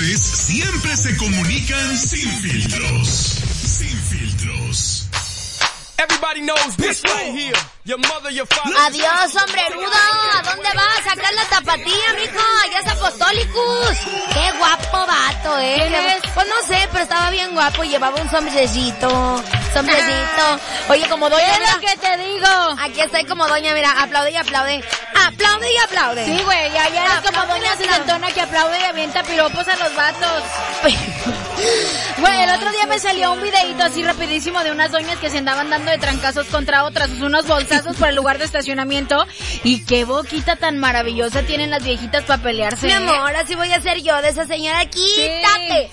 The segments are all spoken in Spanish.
mujeres siempre se comunican sin filtros. Sin filtros. Everybody knows this right here. Your mother, your father. Adiós, hombre rudo. ¿A dónde vas? Acá es la Tapatía, mijo. Allá es Apostolicus. Qué guapo vato, ¿Quién es? Pues no sé, pero estaba bien guapo. Llevaba un sombrecito. Oye, como doña, ¿Qué es mira. lo que te digo? Aquí estoy como doña, mira. Aplaude y aplaude. Aplaude y aplaude. Sí, güey, y allá eres como doña sesentona que aplaude y avienta piropos a los vatos. Güey, el otro día me salió un videito así rapidísimo de unas doñas que se andaban dando de trancazos contra otras, unos bolsazos por el lugar de estacionamiento. Y qué boquita tan maravillosa tienen las viejitas para pelearse. Mi amor, así voy a ser yo de esa señora. Quítate,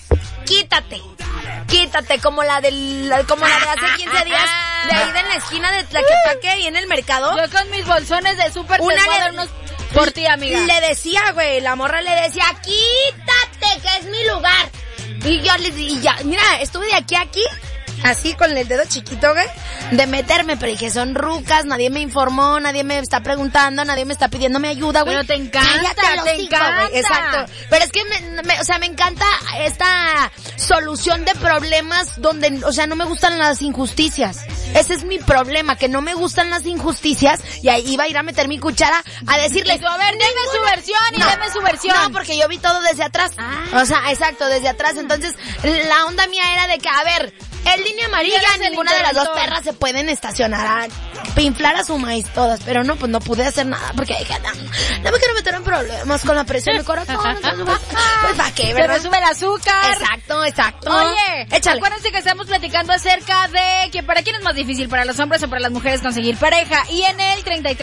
quítate, como la de hace 15 días, de ahí de en la esquina de Tlaquepaque y en el mercado. Yo con mis bolsones de súper unos por ti, amiga. Le decía, güey, la morra le decía, quítate, que es mi lugar. Y yo mira, estuve de aquí a aquí, así con el dedo chiquito, güey, de meterme, pero dije, son rucas, nadie me informó, nadie me está preguntando, nadie me está pidiendo mi ayuda, güey. Pero te encanta, Cállate, güey. Exacto. Pero es que me encanta esta solución de problemas donde, o sea, no me gustan las injusticias. Ese es mi problema, que no me gustan las injusticias, y ahí iba a ir a meter mi cuchara a decirles, a ver, deme su versión y deme su versión. No, porque yo vi todo desde atrás. O sea, exacto, desde atrás. Entonces, la onda mía era de que, a ver, en línea amarilla ninguna de las dos perras se pueden estacionar a pinflar a su maíz todas, pero no, pues no pude hacer nada porque dije, no me quiero meter en problemas con la presión de mi corazón. Entonces, pues, ¿para qué, verdad? Se me sube el azúcar. Exacto. Oye, échale. Acuérdense que estamos platicando acerca de que para quién es más difícil, para los hombres o para las mujeres conseguir pareja. Y en el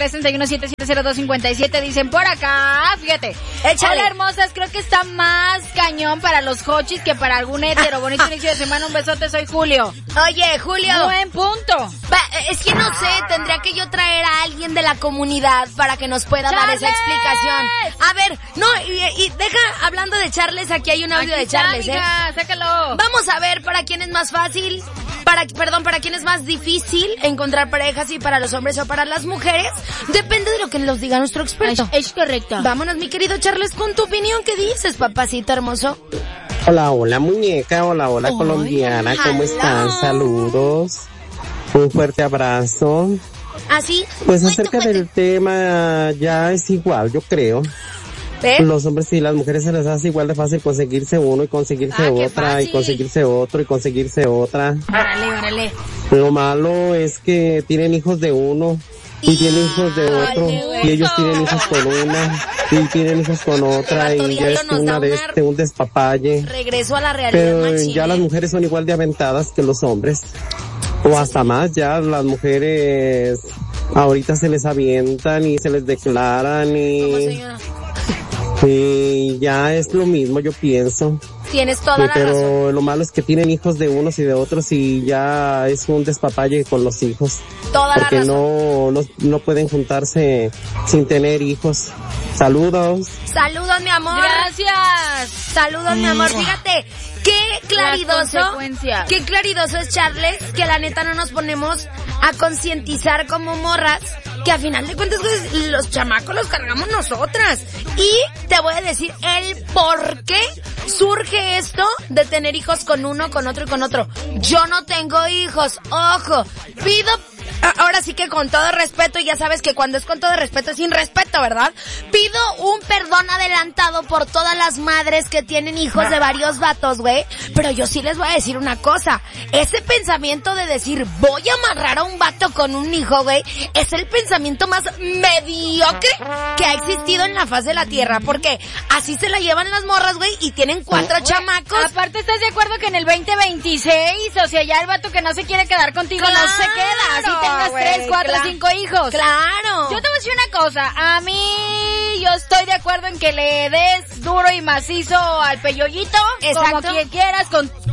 33-31-7702-57 dicen por acá, fíjate. Échale. Hola, hermosas, creo que está más cañón para los hochis que para algún hétero. Bonito inicio de semana, un besote, soy Julio. Oye, Julio. Buen punto. Es que no sé, tendría que yo traer a alguien de la comunidad para que nos pueda dar esa explicación. A ver, no, y deja, hablando de Charles, aquí hay un audio Aquí de Charles, amiga, sácalo. Vamos a ver para quién es más fácil, para quién es más difícil encontrar parejas, y para los hombres o para las mujeres. Depende de lo que nos diga nuestro experto. Es correcto. Vámonos, mi querido Charles, con tu opinión. ¿Qué dices, papacito hermoso? Hola, muñeca, hola, colombiana, ¿cómo están? Saludos, un fuerte abrazo. Así. Pues acerca del tema, ya es igual, yo creo. Los hombres y las mujeres se les hace igual de fácil conseguirse uno y conseguirse otra y conseguirse otro y conseguirse otra. Órale. Lo malo es que tienen hijos de uno y tienen hijos de otro y ellos tienen hijos con una y tienen hijos con otra y ya es un despapalle. Regreso a la realidad. Pero machine. ya las mujeres son igual de aventadas que los hombres o hasta más. Ya las mujeres ahorita se les avientan y se les declaran y ya es lo mismo, yo pienso. Tienes toda la razón. Pero lo malo es que tienen hijos de unos y de otros y ya es un despapalle con los hijos. Toda la razón. Porque no pueden juntarse sin tener hijos. Saludos. Saludos, mi amor. Gracias. Saludos, mi amor. Fíjate, qué claridoso es Charles, que la neta no nos ponemos a concientizar como morras, que a final de cuentas, pues, los chamacos los cargamos nosotras. Y te voy a decir el por qué surge esto de tener hijos con uno, con otro y con otro. Yo no tengo hijos, ojo, pido, ahora sí que con todo respeto, y ya sabes que cuando es con todo respeto es sin respeto, ¿verdad? Pido un perdón adelantado por todas las madres que tienen hijos de varios vatos, güey, pero yo sí les voy a decir una cosa, ese pensamiento de decir, voy a amarrar a un vato con un hijo, güey, es el pensamiento más mediocre que ha existido en la faz de la tierra, porque así se la llevan las morras, güey, y tienen 4 chamacos. Aparte, ¿estás de acuerdo que en el 2026, o sea, ya el vato que no se quiere quedar contigo no se queda? Así tengas 3, 4, 5 hijos. Claro. Yo te voy a decir una cosa, a mí yo estoy de acuerdo en que le des duro y macizo al peyollito. Exacto. Como quien quieras, con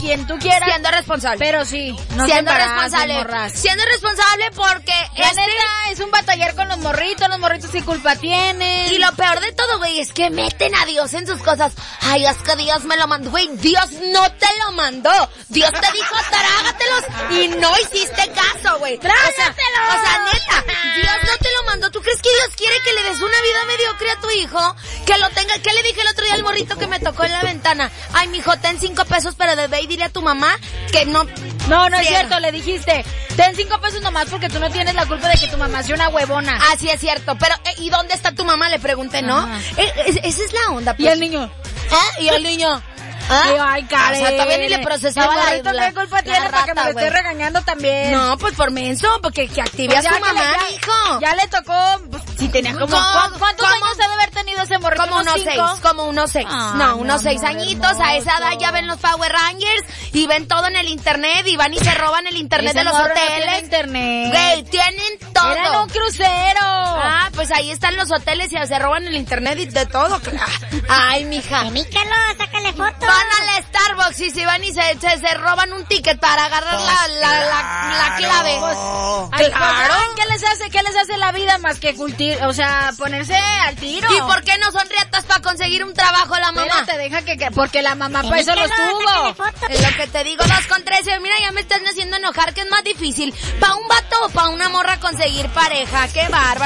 quien tú quieras. Siendo responsable. Pero sí, no siendo se responsable. morras. Siendo responsable porque La neta es un batallar con los morritos qué culpa tienen. Y lo peor de todo, güey, es que meten a Dios en sus cosas. Ay, es que Dios me lo mandó. Güey, Dios no te lo mandó. Dios te dijo, trágatelos y no hiciste caso, güey. ¡Trágatelos! O sea, neta, Dios no te lo mandó. ¿Tú crees que Dios quiere que le des una vida mediocre a tu hijo? Que lo tenga. ¿Qué le dije el otro día al morrito que me tocó en la ventana? Ay, mijo, ten 5 pesos, pero ve y dile a tu mamá que no... No es cierto, le dijiste, ten 5 pesos nomás porque tú no tienes la culpa de que tu mamá sea una huevona. Ah, sí es cierto, pero ¿y dónde está tu mamá? Le pregunté, ¿no? Esa es la onda. Pues. ¿Y el niño? ¿Y el niño? Ay, Karen. O sea, todavía ni le procesaba la ¿qué culpa tiene para que me lo esté regañando también? No, pues por menso, porque que active a su mamá, hijo. Ya le tocó, pues, si tenía como... ¿Cuántos años debe haber tenido ese morrito? Como unos 6. No, unos 6 añitos. A esa edad ya ven los Power Rangers y ven todo en el internet y van y se roban el internet de los hoteles. No internet. Güey, tienen todo. Eran un crucero. Ah, pues ahí están los hoteles y se roban el internet y de todo. Ay, mija. Mícalo, sácale foto. Van al Starbucks y se van y se roban un ticket para agarrar la clave. Pues, claro. ¿Qué les hace la vida más que ponerse al tiro? ¿Y por qué no son riatas para conseguir un trabajo la mamá? Pero te deja porque la mamá para eso los tuvo. Es lo que te digo, 2:13. Mira, ya me estás haciendo enojar, que es más difícil, ¿para un vato o para una morra conseguir pareja? ¡Qué bárbaro!